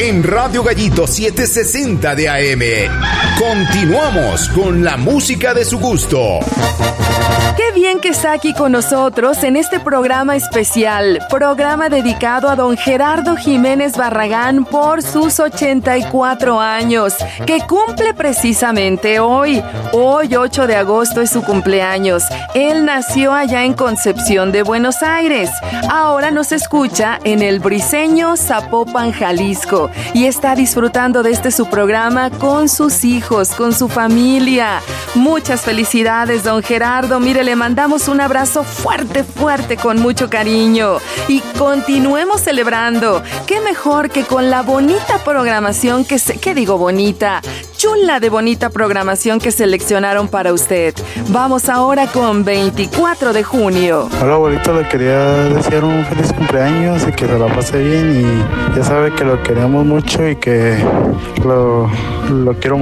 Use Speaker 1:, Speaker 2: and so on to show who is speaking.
Speaker 1: en Radio Gallito 760 de AM. Continuamos con la música de su gusto.
Speaker 2: Qué bien que está aquí con nosotros en este programa especial, programa dedicado a don Gerardo Jiménez Barragán por sus 84 años, que cumple precisamente hoy. Hoy, 8 de agosto, es su cumpleaños. Él nació allá en Concepción de Buenos Aires. Ahora nos escucha en el briseño Zapopan, Jalisco, y está disfrutando de este su programa con sus hijos, con su familia. Muchas felicidades, don Gerardo. Mire, le mandamos un abrazo fuerte, fuerte, con mucho cariño. Y continuemos celebrando. Qué mejor que con la bonita programación ¿qué digo bonita? Chula de bonita programación que seleccionaron para usted. Vamos ahora con 24 de junio.
Speaker 3: Hola, abuelito, le quería desear un feliz cumpleaños y que se la pase bien. Y ya sabe que lo queremos mucho y que lo quiero